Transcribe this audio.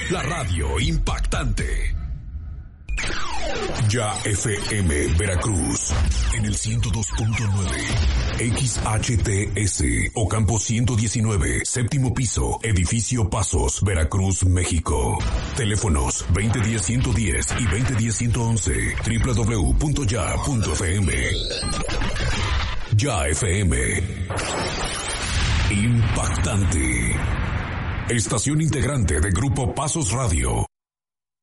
La radio impactante. Ya FM Veracruz en el 102.9 XHTS Ocampo 119, séptimo piso, edificio Pasos, Veracruz, México. Teléfonos 2010-110 y 2010-111, www.ya.fm. Ya FM. Impactante. Estación integrante de Grupo Pasos Radio.